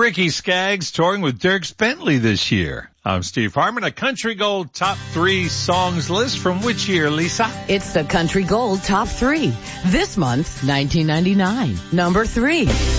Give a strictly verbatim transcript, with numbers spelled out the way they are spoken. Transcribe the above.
Ricky Skaggs touring with Dierks Bentley this year. I'm Steve Harmon. A Country Gold Top three Songs list from which year, Lisa? It's the Country Gold Top three. This month, nineteen ninety-nine. Number three.